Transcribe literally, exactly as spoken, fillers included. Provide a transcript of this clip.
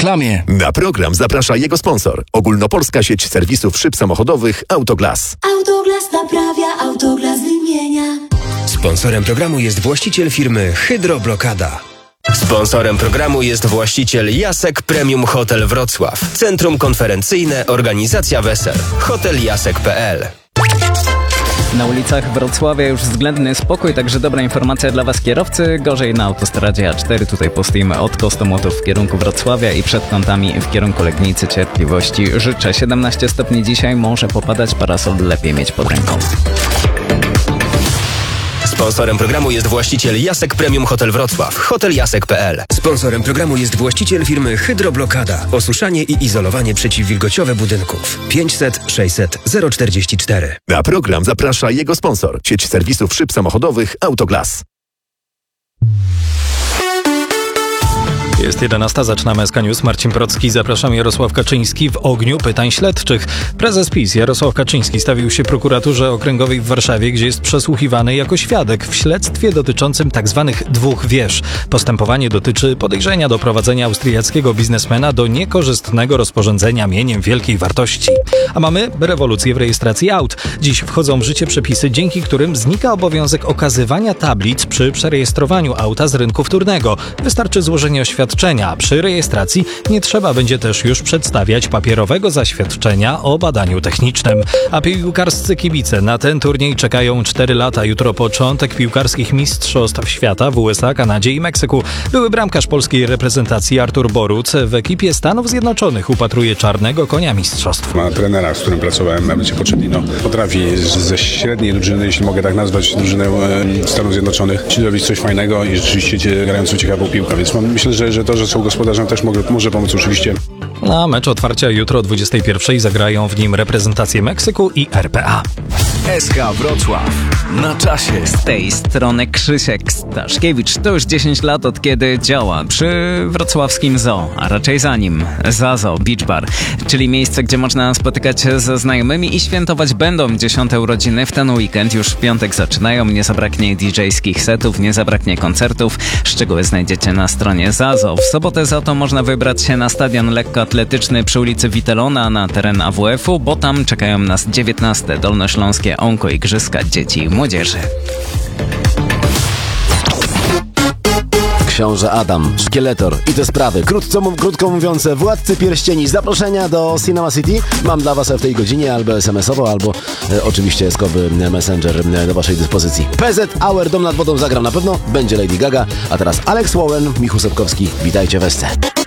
reklamie. Na program zaprasza jego sponsor. Ogólnopolska sieć serwisów szyb samochodowych Autoglas. Autoglas naprawia, Autoglas wymienia. Sponsorem programu jest właściciel firmy Hydroblokada. Sponsorem programu jest właściciel Jasek Premium Hotel Wrocław. Centrum konferencyjne, organizacja wesel. hotel jasek kropka p l. Na ulicach Wrocławia już względny spokój, także dobra informacja dla Was kierowcy. Gorzej na autostradzie A cztery, tutaj postujemy od Kostomotów w kierunku Wrocławia i przed Kątami w kierunku Legnicy. Cierpliwości życzę. siedemnaście stopni dzisiaj, może popadać, parasol lepiej mieć pod ręką. Sponsorem programu jest właściciel Jasek Premium Hotel Wrocław. hotel jasek kropka p l. Sponsorem programu jest właściciel firmy Hydroblokada. Osuszanie i izolowanie przeciwwilgociowe budynków. pięćset sześćset zero czterdzieści cztery. Na program zaprasza jego sponsor. Sieć serwisów szyb samochodowych Autoglas. Jest jedenasta, zaczynamy S K News. Marcin Procki, zapraszam. Jarosław Kaczyński w ogniu pytań śledczych. Prezes PiS Jarosław Kaczyński stawił się prokuraturze okręgowej w Warszawie, gdzie jest przesłuchiwany jako świadek w śledztwie dotyczącym tzw. dwóch wież. Postępowanie dotyczy podejrzenia doprowadzenia austriackiego biznesmena do niekorzystnego rozporządzenia mieniem wielkiej wartości. A mamy rewolucję w rejestracji aut. Dziś wchodzą w życie przepisy, dzięki którym znika obowiązek okazywania tablic przy przerejestrowaniu auta z rynku wtórnego. Wystarczy złożenie oświadczenia. Przy rejestracji nie trzeba będzie też już przedstawiać papierowego zaświadczenia o badaniu technicznym. A piłkarscy kibice na ten turniej czekają cztery lata. Jutro początek piłkarskich mistrzostw świata w U S A, Kanadzie i Meksyku. Były bramkarz polskiej reprezentacji Artur Boruc w ekipie Stanów Zjednoczonych upatruje czarnego konia mistrzostw. Ma trenera, z którym pracowałem, Emerycie Pochettino. Potrafi ze średniej drużyny, jeśli mogę tak nazwać, drużynę Stanów Zjednoczonych, zrobić coś fajnego i rzeczywiście grającą ciekawą piłkę. Więc mam, myślę, że, że to, że są gospodarzem, też może, może pomóc oczywiście. Na mecz otwarcia jutro o dwudziestej pierwszej zagrają w nim reprezentacje Meksyku i R P A. S K Wrocław. Na czasie. Z tej strony Krzysiek Staszkiewicz. To już dziesięć lat od kiedy działa przy wrocławskim zoo, a raczej za nim Zazo Beach Bar, czyli miejsce, gdzie można spotykać się ze znajomymi i świętować będą dziesiąte urodziny w ten weekend. Już w piątek zaczynają, nie zabraknie D J-skich setów, nie zabraknie koncertów. Szczegóły znajdziecie na stronie Zazo. W sobotę za to można wybrać się na stadion lekkoatletyczny przy ulicy Witelona na teren A W F-u, bo tam czekają nas dziewiętnaste dolnośląskie onkoigrzyska dzieci i młodzieży. Książę Adam, Szkieletor i te sprawy. Krótko, mów, krótko mówiąc, Władcy Pierścieni. Zaproszenia do Cinema City mam dla Was w tej godzinie albo es em esowo, albo e, oczywiście skowy Messenger e, do Waszej dyspozycji. P Z Hour, Dom nad wodą zagram na pewno, będzie Lady Gaga, a teraz Alex Warren, Michał Sepkowski. Witajcie w Esce.